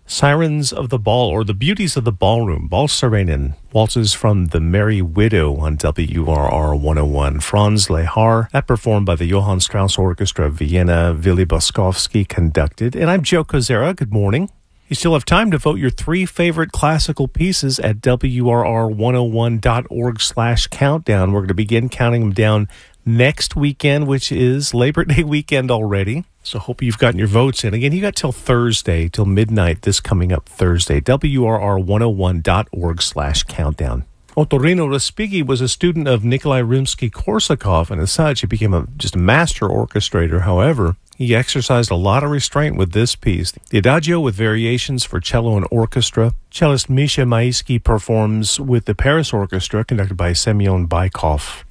Sirens of the Ball, or the Beauties of the Ballroom, Balsarenen, waltzes from The Merry Widow on WRR 101. Franz Lehar, that performed by the Johann Strauss Orchestra of Vienna, Willy Boskovsky conducted. And I'm Joe Kozera. Good morning. You still have time to vote your 3 favorite classical pieces at WRR101.org/countdown. We're going to begin counting them down next weekend, which is Labor Day weekend already. So hope you've gotten your votes in. Again, you got till Thursday, till midnight this coming up Thursday. WRR101.org/countdown. Otorino Respighi was a student of Nikolai Rimsky-Korsakov, and as such, he became just a master orchestrator. However, he exercised a lot of restraint with this piece. The Adagio with variations for cello and orchestra. Cellist Misha Maisky performs with the Paris Orchestra, conducted by Semyon Baikov.